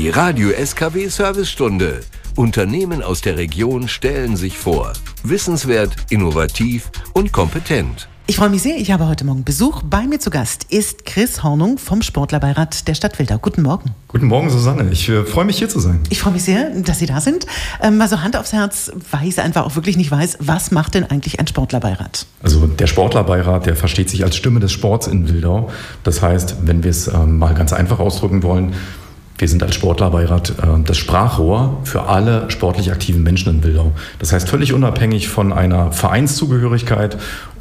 Die Radio SKW Servicestunde. Unternehmen aus der Region stellen sich vor. Wissenswert, innovativ und kompetent. Ich freue mich sehr, ich habe heute Morgen Besuch. Bei mir zu Gast ist Chris Hornung vom Sportlerbeirat der Stadt Wildau. Guten Morgen. Guten Morgen, Susanne. Ich freue mich, hier zu sein. Ich freue mich sehr, dass Sie da sind. Also Hand aufs Herz, weil ich es einfach auch wirklich nicht weiß, was macht denn eigentlich ein Sportlerbeirat? Also der Sportlerbeirat, der versteht sich als Stimme des Sports in Wildau. Das heißt, wenn wir es mal ganz einfach ausdrücken wollen, wir sind als Sportlerbeirat das Sprachrohr für alle sportlich aktiven Menschen in Wildau. Das heißt, völlig unabhängig von einer Vereinszugehörigkeit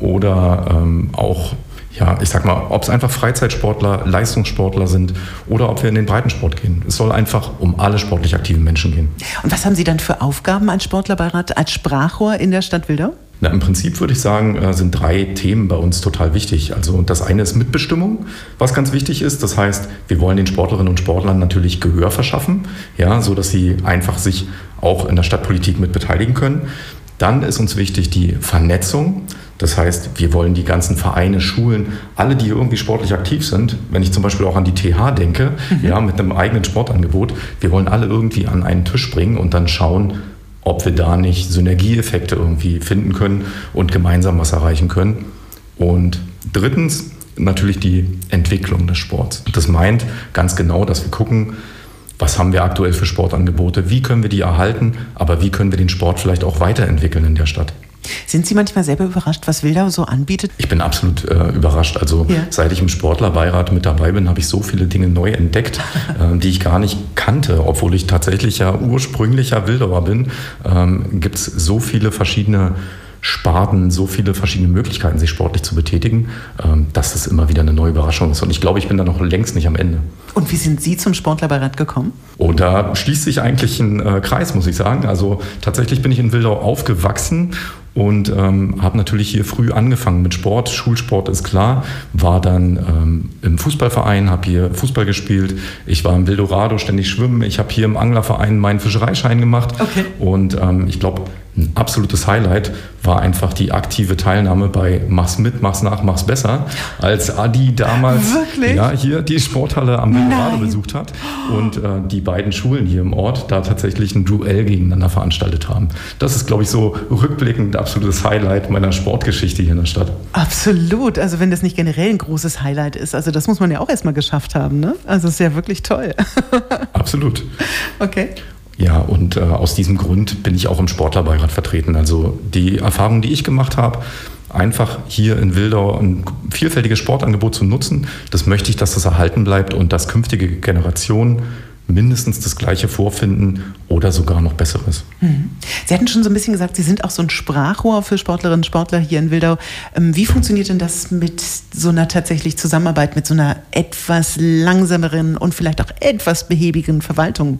oder auch, ja, ich sag mal, ob es einfach Freizeitsportler, Leistungssportler sind oder ob wir in den Breitensport gehen. Es soll einfach um alle sportlich aktiven Menschen gehen. Und was haben Sie dann für Aufgaben als Sportlerbeirat, als Sprachrohr in der Stadt Wildau? Na, im Prinzip würde ich sagen, sind 3 Themen bei uns total wichtig. Also das eine ist Mitbestimmung, was ganz wichtig ist. Das heißt, wir wollen den Sportlerinnen und Sportlern natürlich Gehör verschaffen, ja, so dass sie einfach sich auch in der Stadtpolitik mit beteiligen können. Dann ist uns wichtig die Vernetzung. Das heißt, wir wollen die ganzen Vereine, Schulen, alle, die irgendwie sportlich aktiv sind, wenn ich zum Beispiel auch an die TH denke, ja, mit einem eigenen Sportangebot, wir wollen alle irgendwie an einen Tisch bringen und dann schauen, ob wir da nicht Synergieeffekte irgendwie finden können und gemeinsam was erreichen können. Und drittens natürlich die Entwicklung des Sports. Das meint ganz genau, dass wir gucken, was haben wir aktuell für Sportangebote, wie können wir die erhalten, aber wie können wir den Sport vielleicht auch weiterentwickeln in der Stadt. Sind Sie manchmal selber überrascht, was Wildau so anbietet? Ich bin absolut überrascht. Also seit ich im Sportlerbeirat mit dabei bin, habe ich so viele Dinge neu entdeckt, die ich gar nicht kannte. Obwohl ich tatsächlich ja ursprünglicher Wildauer bin, gibt es so viele verschiedene Sparten, so viele verschiedene Möglichkeiten, sich sportlich zu betätigen, dass das immer wieder eine neue Überraschung ist. Und ich glaube, ich bin da noch längst nicht am Ende. Und wie sind Sie zum Sportlerbeirat gekommen? Und da schließt sich eigentlich ein Kreis, muss ich sagen. Also tatsächlich bin ich in Wildau aufgewachsen und habe natürlich hier früh angefangen mit Sport. Schulsport ist klar, war dann im Fußballverein, habe hier Fußball gespielt. Ich war im Wildorado ständig schwimmen. Ich habe hier im Anglerverein meinen Fischereischein gemacht. Okay. Und ich glaube, ein absolutes Highlight war einfach die aktive Teilnahme bei Mach's mit, mach's nach, mach's besser, als Adi damals hier die Sporthalle am Wildorado besucht hat und die beiden Schulen hier im Ort da tatsächlich ein Duell gegeneinander veranstaltet haben. Das ist, glaube ich, so rückblickend ein absolutes Highlight meiner Sportgeschichte hier in der Stadt. Absolut, also wenn das nicht generell ein großes Highlight ist, also das muss man ja auch erstmal geschafft haben, ne? Also ist ja wirklich toll. Absolut. Okay. Ja, und aus diesem Grund bin ich auch im Sportlerbeirat vertreten. Also die Erfahrung, die ich gemacht habe, einfach hier in Wildau ein vielfältiges Sportangebot zu nutzen, das möchte ich, dass das erhalten bleibt und dass künftige Generationen mindestens das Gleiche vorfinden oder sogar noch Besseres. Sie hatten schon so ein bisschen gesagt, Sie sind auch so ein Sprachrohr für Sportlerinnen und Sportler hier in Wildau. Wie funktioniert denn das mit so einer tatsächlich Zusammenarbeit mit so einer etwas langsameren und vielleicht auch etwas behäbigen Verwaltung?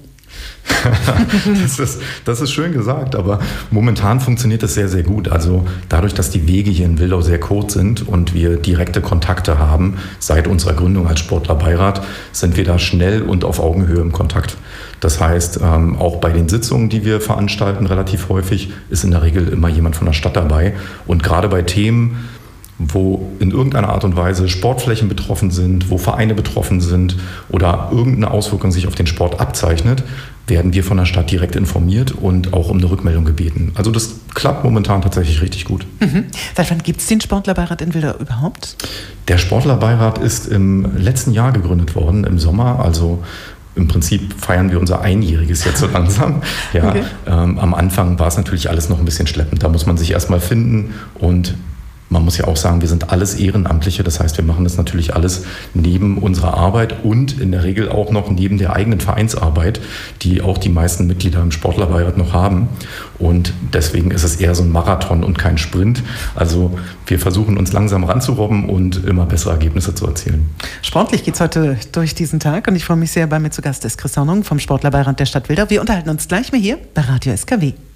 Das ist schön gesagt, aber momentan funktioniert das sehr, sehr gut. Also dadurch, dass die Wege hier in Wildau sehr kurz sind und wir direkte Kontakte haben, seit unserer Gründung als Sportlerbeirat, sind wir da schnell und auf Augenhöhe im Kontakt. Das heißt, auch bei den Sitzungen, die wir veranstalten, relativ häufig, ist in der Regel immer jemand von der Stadt dabei. Und gerade bei Themen, wo in irgendeiner Art und Weise Sportflächen betroffen sind, wo Vereine betroffen sind oder irgendeine Auswirkung sich auf den Sport abzeichnet, werden wir von der Stadt direkt informiert und auch um eine Rückmeldung gebeten. Also das klappt momentan tatsächlich richtig gut. Seit wann gibt es den Sportlerbeirat in Wildau überhaupt? Der Sportlerbeirat ist im letzten Jahr gegründet worden, im Sommer, also im Prinzip feiern wir unser Einjähriges jetzt so langsam. Ja, okay. Am Anfang war es natürlich alles noch ein bisschen schleppend. Da muss man sich erstmal finden und man muss ja auch sagen, wir sind alles Ehrenamtliche, das heißt, wir machen das natürlich alles neben unserer Arbeit und in der Regel auch noch neben der eigenen Vereinsarbeit, die auch die meisten Mitglieder im Sportlerbeirat noch haben. Und deswegen ist es eher so ein Marathon und kein Sprint. Also wir versuchen uns langsam ranzurobben und immer bessere Ergebnisse zu erzielen. Sportlich geht es heute durch diesen Tag und ich freue mich sehr, bei mir zu Gast ist Chris Hornung vom Sportlerbeirat der Stadt Wildau. Wir unterhalten uns gleich mal hier bei Radio SKW.